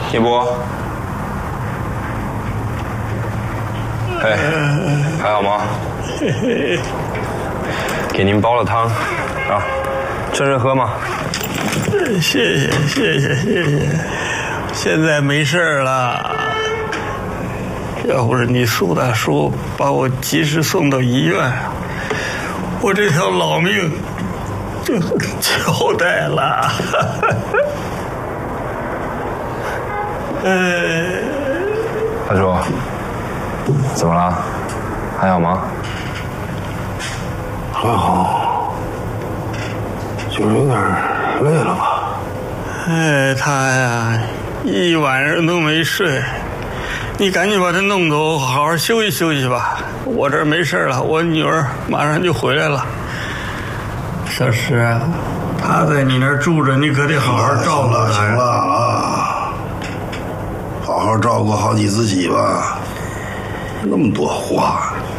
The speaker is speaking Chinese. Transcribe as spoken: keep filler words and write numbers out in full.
叶波，哎，还好吗？给您煲了汤，啊，趁热喝吗？ 谢谢谢谢谢谢，现在没事了。要不是你苏大叔把我及时送到医院，我这条老命就交代了。呃， 大叔，怎么了？还好吗？ 还好，就是有点累了吧。 哎，他呀，一晚上都没睡。你赶紧把他弄走，好好休息休息吧。我这儿没事了，我女儿马上就回来了。小石啊，他在你那儿住着，你可得好好照顾他。 行了啊，好好照顾好你自己吧。那么多话。